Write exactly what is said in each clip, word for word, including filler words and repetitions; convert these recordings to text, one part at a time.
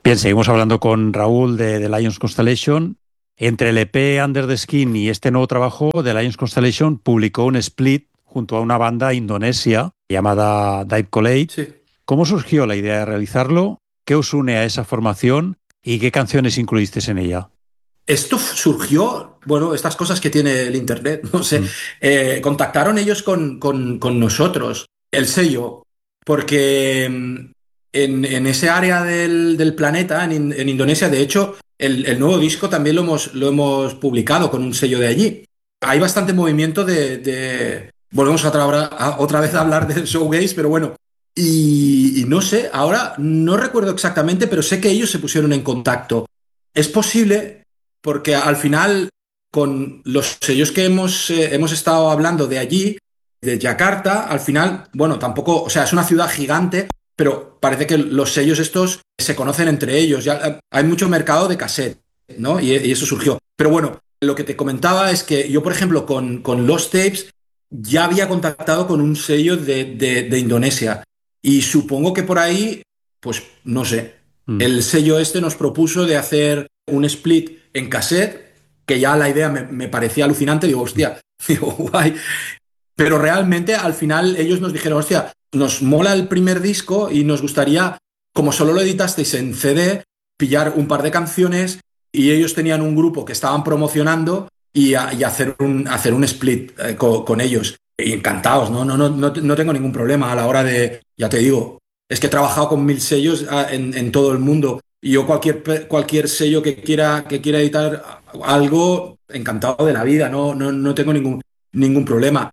Bien, seguimos hablando con Raúl de, de Lions Constellation. Entre el E P Under the Skin y este nuevo trabajo, de Lions Constellation publicó un split junto a una banda indonesia llamada Dive Collate. Sí. ¿Cómo surgió la idea de realizarlo? ¿Qué os une a esa formación? ¿Y qué canciones incluisteis en ella? Esto surgió, bueno, estas cosas que tiene el internet, no sé. Mm. Eh, contactaron ellos con, con, con nosotros, el sello, porque en, en ese área del, del planeta, en, en Indonesia, de hecho, el, el nuevo disco también lo hemos, lo hemos publicado con un sello de allí. Hay bastante movimiento de... de... Volvemos a otra, a otra vez a hablar de showgaze, pero bueno. Y, y no sé, ahora no recuerdo exactamente, pero sé que ellos se pusieron en contacto. Es posible... Porque al final, con los sellos que hemos, eh, hemos estado hablando de allí, de Yakarta, al final, bueno, tampoco, o sea, es una ciudad gigante, pero parece que los sellos estos se conocen entre ellos. Ya hay mucho mercado de cassette, ¿no? Y, y eso surgió. Pero bueno, lo que te comentaba es que yo, por ejemplo, con, con Lost Tapes ya había contactado con un sello de, de, de Indonesia. Y supongo que por ahí, pues no sé, mm. el sello este nos propuso de hacer un split en cassette, que ya la idea me, me parecía alucinante. Digo, hostia, digo, guay. Pero realmente al final ellos nos dijeron, hostia, nos mola el primer disco y nos gustaría, como solo lo editasteis en C D, pillar un par de canciones, y ellos tenían un grupo que estaban promocionando y, a, y hacer, un, hacer un split eh, con, con ellos. Y encantados, ¿no? No, no, no, no tengo ningún problema a la hora de, ya te digo, es que he trabajado con mil sellos en, en todo el mundo. Y yo cualquier, cualquier sello que quiera, que quiera editar algo, encantado de la vida, no, no, no tengo ningún, ningún problema.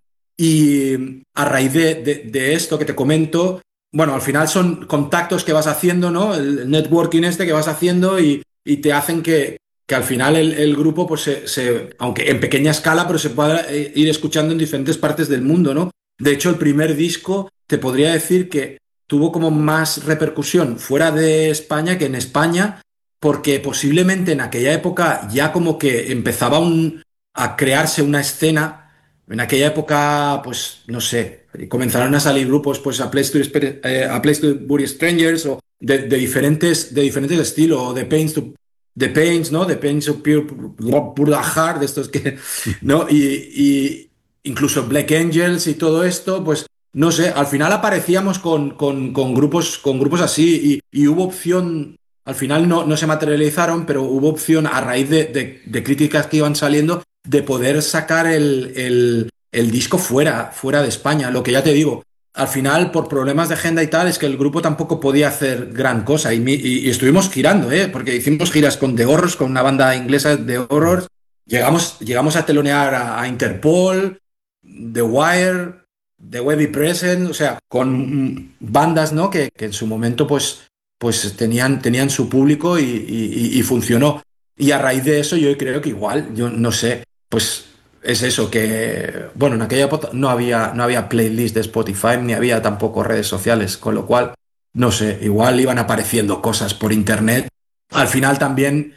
Y a raíz de, de, de esto que te comento, bueno, al final son contactos que vas haciendo, ¿no? El networking este que vas haciendo y, y te hacen que, que al final el, el grupo, pues se, se, aunque en pequeña escala, pero se pueda ir escuchando en diferentes partes del mundo, ¿no? De hecho, el primer disco te podría decir que tuvo como más repercusión fuera de España que en España, porque posiblemente en aquella época ya como que empezaba un, a crearse una escena. En aquella época, pues, no sé, comenzaron a salir grupos, pues, a Place to, eh, a Place to Bury Strangers, o de, de, diferentes, de diferentes estilos, o de Pains to... The Pains, ¿no? The Pains of Pure, Pure Heart, de estos que... ¿no? Y, y incluso Black Angels y todo esto, pues... No sé, al final aparecíamos con, con, con, grupos, con grupos así y, y hubo opción, al final no, no se materializaron, pero hubo opción a raíz de, de, de críticas que iban saliendo de poder sacar el, el, el disco fuera, fuera de España. Lo que ya te digo, al final por problemas de agenda y tal, es que el grupo tampoco podía hacer gran cosa y, y, y estuvimos girando, ¿eh? Porque hicimos giras con The Horrors, con una banda inglesa de Horrors, llegamos, llegamos a telonear a, a Interpol, The Wire... The Webby Present, o sea, con bandas, ¿no? Que, que en su momento pues, pues tenían, tenían su público y, y, y funcionó. Y a raíz de eso yo creo que igual, yo no sé, pues es eso, que bueno, en aquella época no había, no había playlist de Spotify, ni había tampoco redes sociales, con lo cual, no sé, igual iban apareciendo cosas por internet. Al final también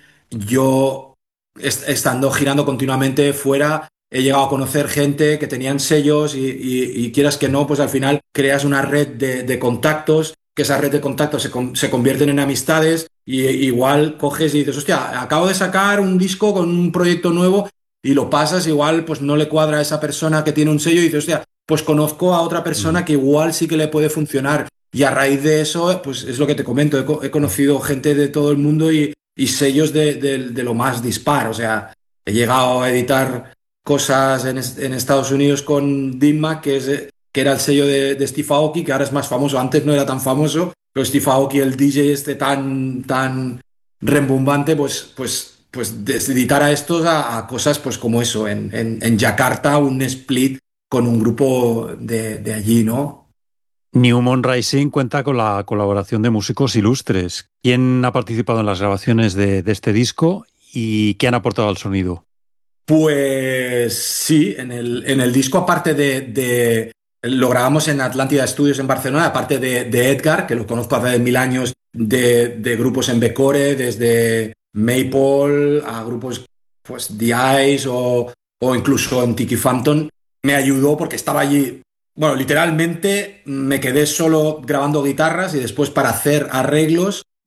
yo, est- estando girando continuamente fuera, he llegado a conocer gente que tenían sellos y, y, y quieras que no, pues al final creas una red de, de contactos, que esa red de contactos se, con, se convierten en amistades y igual coges y dices, hostia, acabo de sacar un disco con un proyecto nuevo y lo pasas, igual pues no le cuadra a esa persona que tiene un sello y dices, hostia, pues conozco a otra persona que igual sí que le puede funcionar. Y a raíz de eso, pues es lo que te comento, he, co- he conocido gente de todo el mundo y, y sellos de, de, de lo más dispar, o sea, he llegado a editar cosas en, en Estados Unidos con Dimma, que, es, que era el sello de, de Steve Aoki, que ahora es más famoso, antes no era tan famoso, pero Steve Aoki, el D J este tan, tan rembumbante, pues, pues, pues de editar a estos a, a cosas pues como eso, en, en, en Yakarta, un split con un grupo de, de allí, ¿no? New Moon Rising cuenta con la colaboración de músicos ilustres. ¿Quién ha participado en las grabaciones de, de este disco y qué han aportado al sonido? Pues sí, en el, en el disco, aparte de, de... Lo grabamos en Atlántida Studios en Barcelona, aparte de, de Edgar, que lo conozco hace mil años, de, de grupos en Becore, desde Maple a grupos pues The Eyes o, o incluso en Tiki Phantom, me ayudó porque estaba allí. Bueno, literalmente me quedé solo grabando guitarras y después para hacer arreglos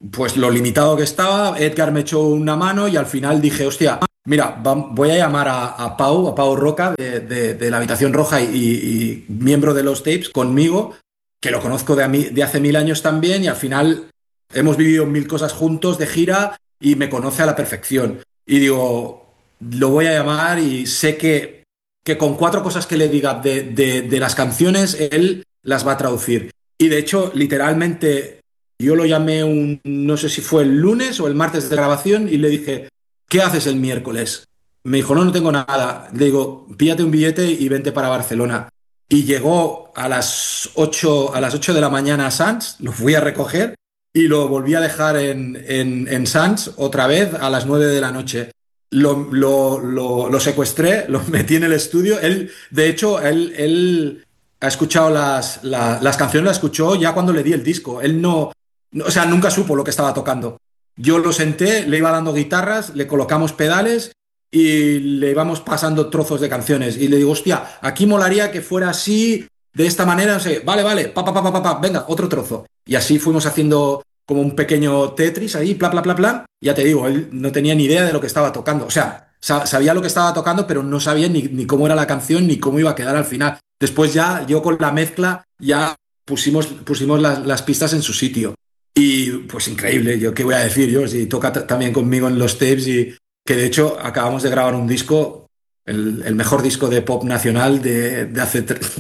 pues lo limitado que estaba, Edgar me echó una mano y al final dije, hostia, mira, voy a llamar a, a Pau, a Pau Roca de, de, de la Habitación Roja y, y, y miembro de los Tapes conmigo, que lo conozco de, a mí, de hace mil años también y al final hemos vivido mil cosas juntos de gira y me conoce a la perfección. Y digo, lo voy a llamar y sé que, que con cuatro cosas que le diga de, de, de las canciones, él las va a traducir. Y de hecho, literalmente... Yo lo llamé un, no sé si fue el lunes o el martes de grabación y le dije, ¿qué haces el miércoles? Me dijo, no, no tengo nada. Le digo, píllate un billete y vente para Barcelona. Y llegó a las ocho, a las ocho de la mañana a Sants, lo fui a recoger y lo volví a dejar en, en, en Sants otra vez a las nueve de la noche. Lo, lo, lo, lo secuestré, lo metí en el estudio. Él, de hecho, él, él ha escuchado las, la, las canciones, las escuchó ya cuando le di el disco. Él no... O sea, nunca supo lo que estaba tocando. Yo lo senté, le iba dando guitarras, le colocamos pedales y le íbamos pasando trozos de canciones. Y le digo, hostia, aquí molaría que fuera así, de esta manera, no sé, vale, vale, pa, pa, pa, pa, pa, venga, otro trozo. Y así fuimos haciendo como un pequeño Tetris ahí, bla, bla, bla, bla. Ya te digo, él no tenía ni idea de lo que estaba tocando. O sea, sabía lo que estaba tocando, pero no sabía ni, ni cómo era la canción, ni cómo iba a quedar al final. Después ya, yo con la mezcla, ya pusimos, pusimos las, las pistas en su sitio. Y pues increíble, yo qué voy a decir yo, si toca t- también conmigo en los tapes y que de hecho acabamos de grabar un disco, el, el mejor disco de pop nacional de, de hace tres...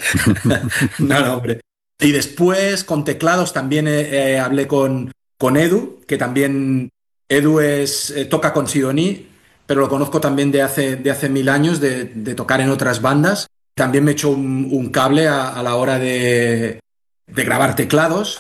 no, no, hombre. Y después con teclados también eh, eh, hablé con, con Edu, que también Edu es, eh, toca con Sidoní, pero lo conozco también de hace, de hace mil años, de, de tocar en otras bandas. También me echó un, un cable a, a la hora de, de grabar teclados.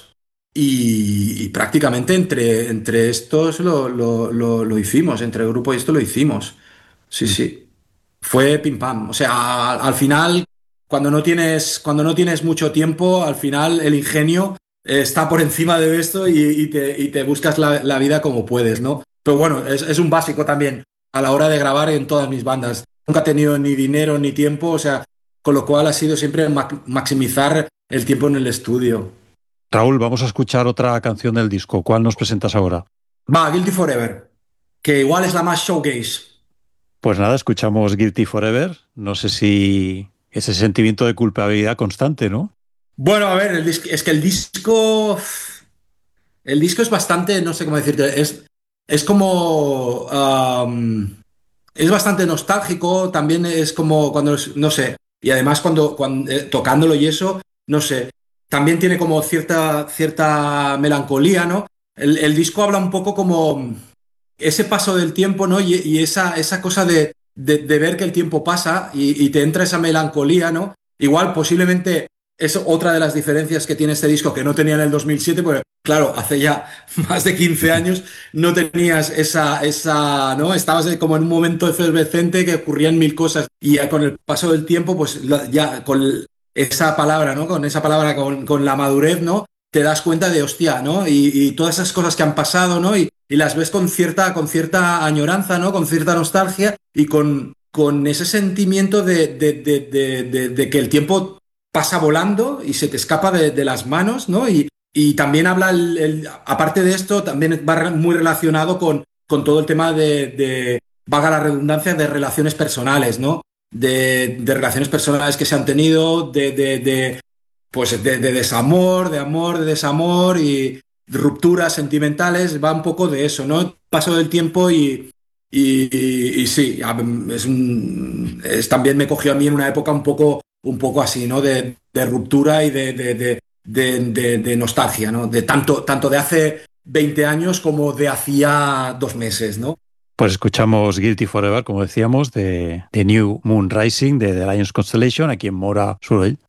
Y, y prácticamente entre, entre estos lo, lo, lo, lo hicimos, entre el grupo y esto lo hicimos. Sí, sí. Fue pim pam. O sea, al, al final, cuando no tienes, cuando no tienes mucho tiempo, al final el ingenio eh, está por encima de esto y, y, te, y te buscas la, la vida como puedes, ¿no? Pero bueno, es, es un básico también a la hora de grabar en todas mis bandas. Nunca he tenido ni dinero ni tiempo, o sea, con lo cual ha sido siempre ma- maximizar el tiempo en el estudio. Raúl, vamos a escuchar otra canción del disco. ¿Cuál nos presentas ahora? Va, Guilty Forever, que igual es la más showcase. Pues nada, escuchamos Guilty Forever. No sé si ese sentimiento de culpabilidad constante, ¿no? Bueno, a ver, el dis- es que el disco. El disco es bastante, no sé cómo decirte, es, es como. um, es bastante nostálgico, también es como cuando, no sé, y además cuando, cuando eh, tocándolo y eso, no sé, también tiene como cierta, cierta melancolía, ¿no? El, el disco habla un poco como ese paso del tiempo, ¿no? Y, y esa, esa cosa de, de, de ver que el tiempo pasa y, y te entra esa melancolía, ¿no? Igual, posiblemente es otra de las diferencias que tiene este disco que no tenía en el dos mil siete, porque claro, hace ya más de quince años no tenías esa, esa, ¿no? Estabas como en un momento efervescente que ocurrían mil cosas y ya con el paso del tiempo, pues ya con esa palabra, ¿no? Con esa palabra, con, con la madurez, ¿no? Te das cuenta de hostia, ¿no? Y, y todas esas cosas que han pasado, ¿no? Y, y las ves con cierta, con cierta añoranza, ¿no? Con cierta nostalgia y con, con ese sentimiento de, de, de, de, de, de que el tiempo pasa volando y se te escapa de, de las manos, ¿no? Y, y también habla, el, el, aparte de esto, también va muy relacionado con, con todo el tema de, de, vaga la redundancia, de relaciones personales, ¿no? De, de relaciones personales que se han tenido, de, de, de pues de, de desamor, de amor, de desamor y rupturas sentimentales, va un poco de eso, ¿no? Paso del tiempo y, y, y, y sí, es, un, es también me cogió a mí en una época un poco, un poco así, ¿no? De, de ruptura y de, de, de, de, de, de nostalgia, ¿no? De tanto, tanto de hace veinte años como de hacía dos meses, ¿no? Pues escuchamos Guilty Forever, como decíamos, de, de New Moon Rising, de The Lions Constellation, aquí en Móra Soroll.